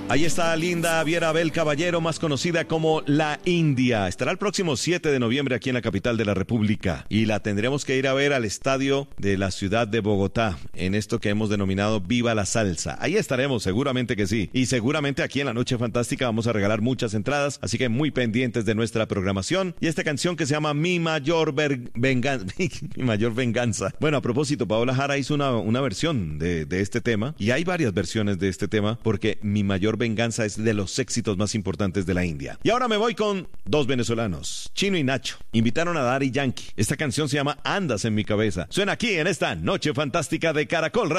Ahí está Linda Viera Abel Caballero, más conocida como La India. Estará el próximo 7 de noviembre aquí en la capital de la República. Y la tendremos que ir a ver al estadio de la ciudad de Bogotá, en esto que hemos denominado Viva la Salsa. Ahí estaremos, seguramente que sí. Y seguramente aquí en la Noche Fantástica vamos a regalar muchas entradas, así que muy pendientes de nuestra programación. Y esta canción que se llama Mi Mayor Venganza. Mi Mayor Venganza. Bueno, a propósito, Paola Jara hizo una versión de este tema. Y hay varias versiones de este tema, porque Mi Mayor Venganza es de los éxitos más importantes de la India. Y ahora me voy con dos venezolanos, Chino y Nacho. Invitaron a Daddy Yankee. Esta canción se llama Andas en mi cabeza. Suena aquí en esta Noche Fantástica de Caracol Radio.